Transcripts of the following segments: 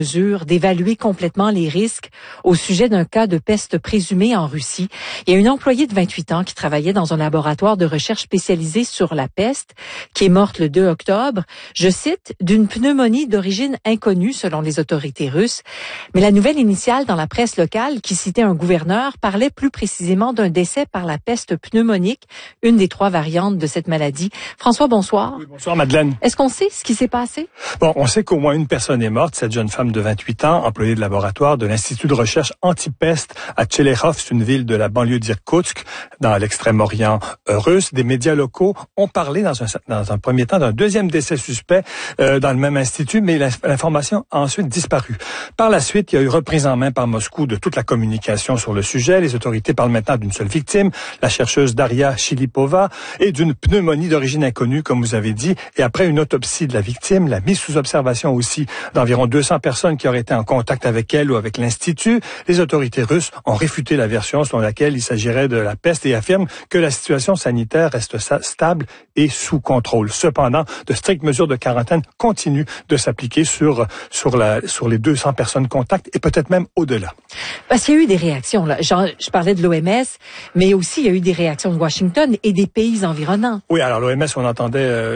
d'évaluer complètement les risques au sujet d'un cas de peste présumée en Russie. Il y a une employée de 28 ans qui travaillait dans un laboratoire de recherche spécialisé sur la peste qui est morte le 2 octobre, je cite, d'une pneumonie d'origine inconnue selon les autorités russes. Mais la nouvelle initiale dans la presse locale qui citait un gouverneur parlait plus précisément d'un décès par la peste pneumonique, une des 3 variantes de cette maladie. François, bonsoir. Oui, bonsoir Madeleine. Est-ce qu'on sait ce qui s'est passé? Bon, on sait qu'au moins une personne est morte, cette jeune femme de 28 ans, employée de laboratoire de l'Institut de recherche anti-peste à Tchelekov, c'est une ville de la banlieue d'Irkoutsk, dans l'extrême-orient russe. Des médias locaux ont parlé dans un premier temps d'un deuxième décès suspect dans le même institut, mais l'information a ensuite disparu. Par la suite, il y a eu reprise en main par Moscou de toute la communication sur le sujet. Les autorités parlent maintenant d'une seule victime, la chercheuse Daria Shilipova, et d'une pneumonie d'origine inconnue, comme vous avez dit. Et après une autopsie de la victime, la mise sous observation aussi d'environ 200 personnes qui auraient été en contact avec elle ou avec l'Institut, les autorités russes ont réfuté la version selon laquelle il s'agirait de la peste et affirment que la situation sanitaire reste stable et sous contrôle. Cependant, de strictes mesures de quarantaine continuent de s'appliquer sur les 200 personnes contacts et peut-être même au-delà. Parce qu'il y a eu des réactions, là. Je parlais de l'OMS, mais aussi il y a eu des réactions de Washington et des pays environnants. Oui, alors l'OMS, on entendait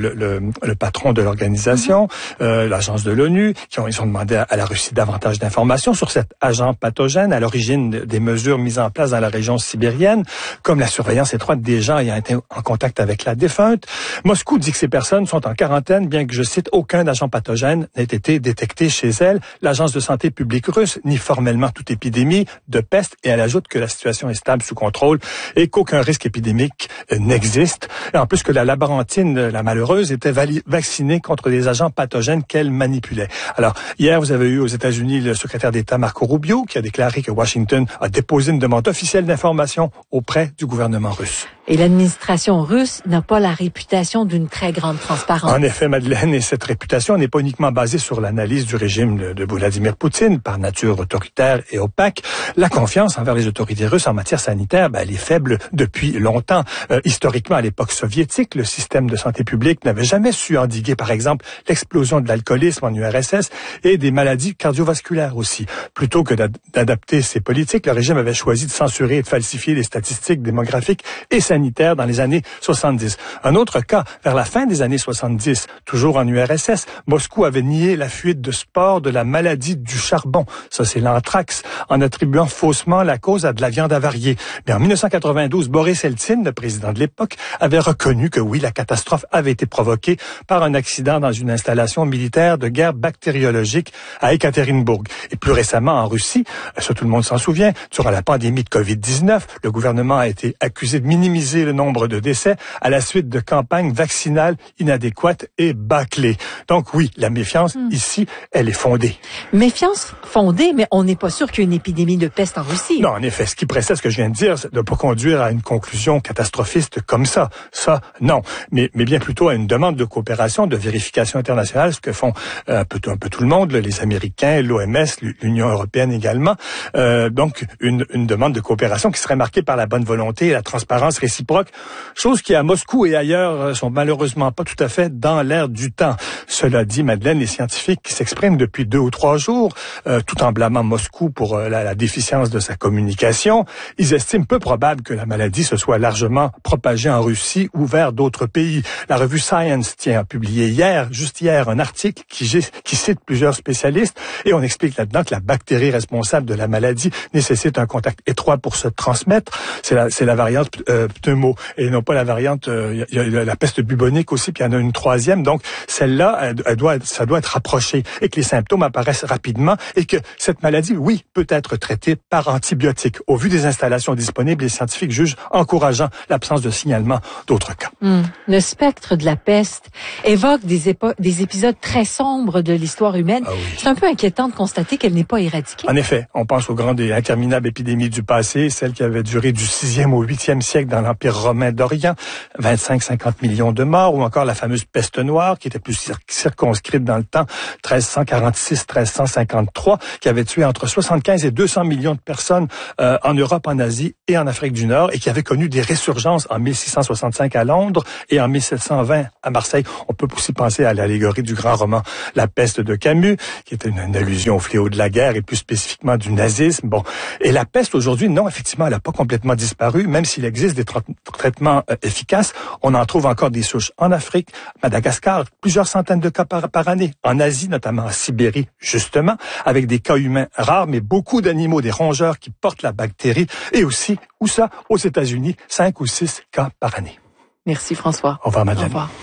le patron de l'organisation, l'agence de l'ONU, ils ont demandé à la Russie davantage d'informations sur cet agent pathogène à l'origine des mesures mises en place dans la région sibérienne, comme la surveillance étroite des gens ayant été en contact avec la défunte. Moscou dit que ces personnes sont en quarantaine, bien que, je cite, aucun agent pathogène n'ait été détecté chez elle. L'agence de santé publique russe nie formellement toute épidémie de peste et elle ajoute que la situation est stable, sous contrôle et qu'aucun risque épidémique n'existe. Et en plus que la laborantine, la malheureuse, était vaccinée contre des agents pathogènes qu'elle manipulait. Alors, hier, vous avez eu aux États-Unis le secrétaire d'État Marco Rubio qui a déclaré que Washington a déposé une demande officielle d'information auprès du gouvernement russe. Et l'administration russe n'a pas la réputation d'une très grande transparence. En effet, Madeleine, et cette réputation n'est pas uniquement basée sur l'analyse du régime de Vladimir Poutine, par nature autoritaire et opaque. La confiance envers les autorités russes en matière sanitaire, elle est faible depuis longtemps. Historiquement, à l'époque soviétique, le système de santé publique n'avait jamais su endiguer, par exemple, l'explosion de l'alcoolisme en URSS et des maladies cardiovasculaires aussi. Plutôt que d'adapter ses politiques, le régime avait choisi de censurer et de falsifier les statistiques démographiques et sanitaires dans les années 70. Un autre cas, vers la fin des années 70, toujours en URSS, Moscou avait nié la fuite de spores de la maladie du charbon. Ça, c'est l'anthrax, en attribuant faussement la cause à de la viande avariée. Mais en 1992, Boris Eltsine, le président de l'époque, avait reconnu que oui, la catastrophe avait été provoquée par un accident dans une installation militaire de guerre bactériologique à Ekaterinbourg. Et plus récemment, en Russie, ça tout le monde s'en souvient, durant la pandémie de COVID-19, le gouvernement a été accusé de minimiser le nombre de décès à la suite de campagnes vaccinales inadéquates et bâclées. Donc oui, la méfiance ici, elle est fondée. Méfiance fondée, mais on n'est pas sûr qu'il y ait une épidémie de peste en Russie. Non, en effet, ce qui précède ce que je viens de dire, c'est de ne pas conduire à une conclusion catastrophiste comme ça. Ça, non. Mais bien plutôt à une demande de coopération, de vérification internationale, ce que font un peu tout le monde, les Américains, l'OMS, l'Union européenne également. Donc, une demande de coopération qui serait marquée par la bonne volonté et la transparence réciproque, chose qui à Moscou et ailleurs sont malheureusement pas tout à fait dans l'air du temps. Cela dit, Madeleine, les scientifiques qui s'expriment depuis 2 ou 3 jours, tout en blâmant Moscou pour la déficience de sa communication, ils estiment peu probable que la maladie se soit largement propagée en Russie ou vers d'autres pays. La revue Science a publié juste hier, un article qui cite plusieurs spécialistes et on explique là-dedans que la bactérie responsable de la maladie nécessite un contact étroit pour se transmettre. C'est la variante pneumo et non pas la variante, il y a la peste bubonique aussi, puis il y en a une troisième. Donc celle-là, ça doit être rapproché et que les symptômes apparaissent rapidement et que cette maladie, oui, peut être traitée par antibiotiques. Au vu des installations disponibles, les scientifiques jugent encourageant l'absence de signalement d'autres cas. Le spectre de la peste évoque des épisodes très sombres de l'histoire humaine. Ah oui. C'est un peu inquiétant de constater qu'elle n'est pas éradiquée. En effet, on pense aux grandes et interminables épidémies du passé, celles qui avaient duré du 6e au 8e siècle dans l'Empire romain d'Orient, 25-50 millions de morts, ou encore la fameuse peste noire qui était plus circonscrite dans le temps, 1346-1353, qui avait tué entre 75 et 200 millions de personnes en Europe, en Asie et en Afrique du Nord, et qui avait connu des résurgences en 1665 à Londres et en 1720 à Marseille. On peut aussi penser à l'allégorie du grand roman La peste de Camus. disparu, qui était une allusion au fléau de la guerre et plus spécifiquement du nazisme. Bon, et la peste aujourd'hui, non, effectivement, elle n'a pas complètement disparu, même s'il existe des traitements efficaces. On en trouve encore des souches en Afrique, Madagascar, plusieurs centaines de cas par année, en Asie, notamment en Sibérie, justement, avec des cas humains rares, mais beaucoup d'animaux, des rongeurs qui portent la bactérie, et aussi, où ça, aux États-Unis, 5 ou 6 cas par année. Merci François. Au revoir, Madeleine. Au revoir.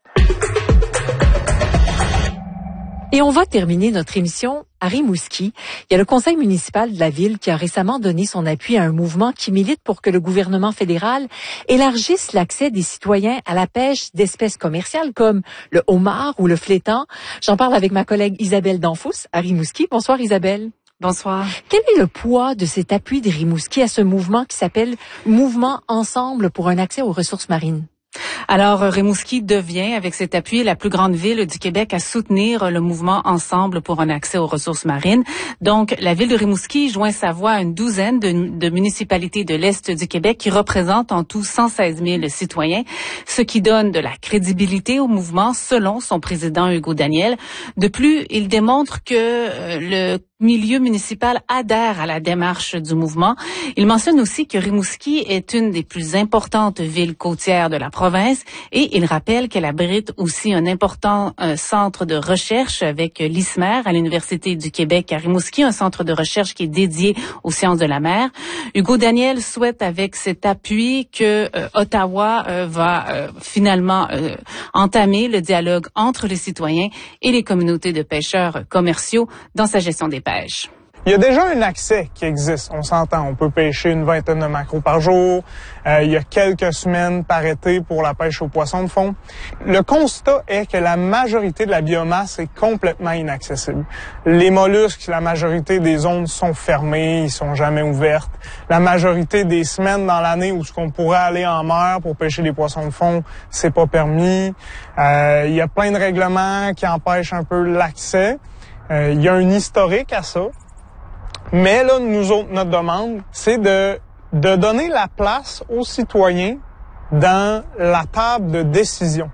Et on va terminer notre émission à Rimouski. Il y a le conseil municipal de la ville qui a récemment donné son appui à un mouvement qui milite pour que le gouvernement fédéral élargisse l'accès des citoyens à la pêche d'espèces commerciales comme le homard ou le flétan. J'en parle avec ma collègue Isabelle Danfous à Rimouski. Bonsoir Isabelle. Bonsoir. Quel est le poids de cet appui de Rimouski à ce mouvement qui s'appelle Mouvement Ensemble pour un accès aux ressources marines? Alors, Rimouski devient, avec cet appui, la plus grande ville du Québec à soutenir le mouvement Ensemble pour un accès aux ressources marines. Donc, la ville de Rimouski joint sa voix à une douzaine de municipalités de l'Est du Québec qui représentent en tout 116 000 citoyens, ce qui donne de la crédibilité au mouvement, selon son président Hugo Daniel. De plus, il démontre que le milieu municipal adhère à la démarche du mouvement. Il mentionne aussi que Rimouski est une des plus importantes villes côtières de la province et il rappelle qu'elle abrite aussi un important centre de recherche avec l'ISMER à l'Université du Québec à Rimouski, un centre de recherche qui est dédié aux sciences de la mer. Hugo Daniel souhaite avec cet appui que Ottawa va finalement entamer le dialogue entre les citoyens et les communautés de pêcheurs commerciaux dans sa gestion des pêches. Il y a déjà un accès qui existe, on s'entend. On peut pêcher une vingtaine de maquereaux par jour. Il y a quelques semaines par été pour la pêche aux poissons de fond. Le constat est que la majorité de la biomasse est complètement inaccessible. Les mollusques, la majorité des zones sont fermées, ils sont jamais ouvertes. La majorité des semaines dans l'année où ce qu'on pourrait aller en mer pour pêcher des poissons de fond, c'est pas permis. Il y a plein de règlements qui empêchent un peu l'accès. Il y a un historique à ça. Mais là, nous autres, notre demande, c'est de donner la place aux citoyens dans la table de décision.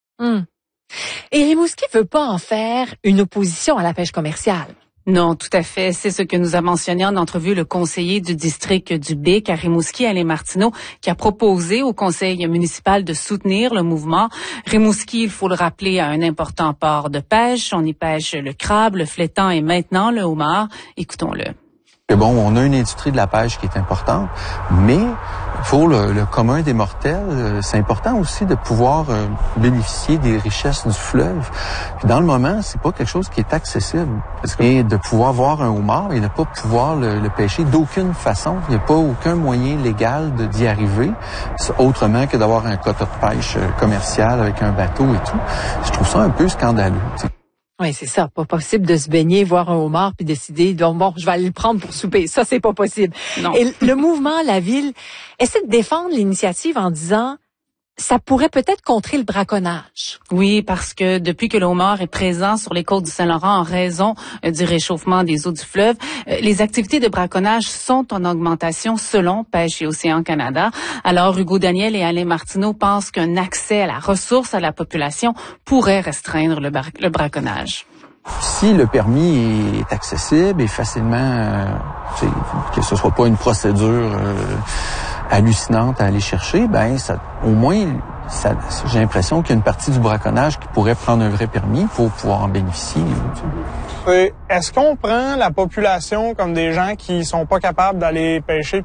Et Rimouski veut pas en faire une opposition à la pêche commerciale. Non, tout à fait. C'est ce que nous a mentionné en entrevue le conseiller du district du Bic à Rimouski, Alain Martineau, qui a proposé au conseil municipal de soutenir le mouvement. Rimouski, il faut le rappeler, a un important port de pêche. On y pêche le crabe, le flétan et maintenant le homard. Écoutons-le. Bon, on a une industrie de la pêche qui est importante, mais pour le commun des mortels, c'est important aussi de pouvoir bénéficier des richesses du fleuve. Puis dans le moment, c'est pas quelque chose qui est accessible. Et de pouvoir voir un homard et de pas pouvoir le pêcher d'aucune façon, il n'y a pas aucun moyen légal d'y arriver, autrement que d'avoir un quota de pêche commercial avec un bateau et tout. Je trouve ça un peu scandaleux. T'sais. Oui, c'est ça. Pas possible de se baigner, voir un homard puis décider, donc bon, je vais aller le prendre pour souper. Ça, c'est pas possible. Non. Et le mouvement, la ville, essaie de défendre l'initiative en disant, ça pourrait peut-être contrer le braconnage. Oui, parce que depuis que le homard est présent sur les côtes du Saint-Laurent en raison du réchauffement des eaux du fleuve, les activités de braconnage sont en augmentation selon Pêche et Océan Canada. Alors, Hugo Daniel et Alain Martineau pensent qu'un accès à la ressource à la population pourrait restreindre le braconnage. Si le permis est accessible et facilement, que ce soit pas une procédure hallucinante à aller chercher, ben ça, au moins, j'ai l'impression qu'il y a une partie du braconnage qui pourrait prendre un vrai permis pour pouvoir en bénéficier. Est-ce qu'on prend la population comme des gens qui sont pas capables d'aller pêcher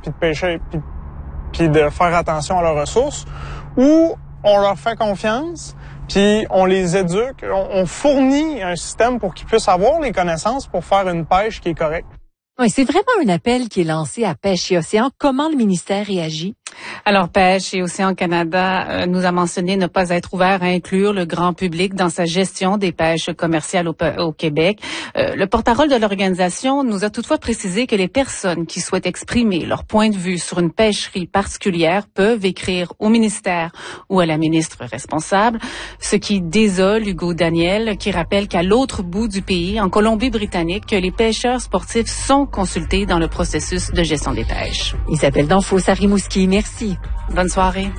puis de faire attention à leurs ressources, ou on leur fait confiance? Puis on les éduque, on fournit un système pour qu'ils puissent avoir les connaissances pour faire une pêche qui est correcte. Oui, c'est vraiment un appel qui est lancé à Pêche et Océan. Comment le ministère réagit? Alors, Pêche et Océan Canada nous a mentionné ne pas être ouvert à inclure le grand public dans sa gestion des pêches commerciales au Québec. Le porte-parole de l'organisation nous a toutefois précisé que les personnes qui souhaitent exprimer leur point de vue sur une pêcherie particulière peuvent écrire au ministère ou à la ministre responsable, ce qui désole Hugo Daniel, qui rappelle qu'à l'autre bout du pays, en Colombie-Britannique, les pêcheurs sportifs sont consultés dans le processus de gestion des pêches. Isabelle Danfous à Rimouski, merci. Bonne soirée.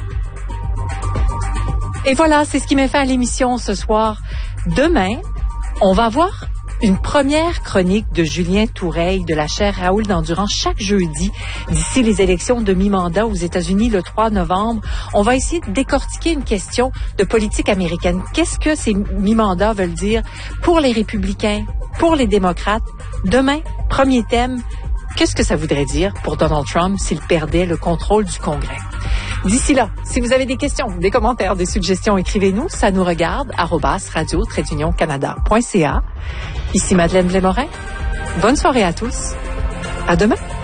Et voilà, c'est ce qui met fin à l'émission ce soir. Demain, on va voir Une première chronique de Julien Toureille de la chaire Raoul Dandurand chaque jeudi d'ici les élections de mi-mandat aux États-Unis le 3 novembre. On va essayer de décortiquer une question de politique américaine. Qu'est-ce que ces mi-mandats veulent dire pour les républicains, pour les démocrates? Demain, premier thème, qu'est-ce que ça voudrait dire pour Donald Trump s'il perdait le contrôle du Congrès? D'ici là, si vous avez des questions, des commentaires, des suggestions, écrivez-nous. Ça nous regarde, @radio-canada.ca. Ici Madeleine Blais-Morin. Bonne soirée à tous. À demain.